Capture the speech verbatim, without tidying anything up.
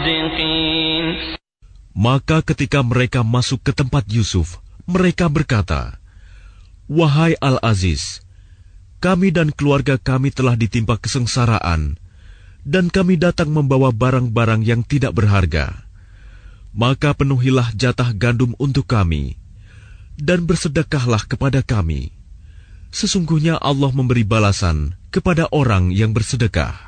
الصادقين. Maka ketika mereka masuk ke tempat Yusuf, mereka berkata, "Wahai Al-Aziz, kami dan keluarga kami telah ditimpa kesengsaraan, dan kami datang membawa barang-barang yang tidak berharga. Maka penuhilah jatah gandum untuk kami, dan bersedekahlah kepada kami. Sesungguhnya Allah memberi balasan kepada orang yang bersedekah."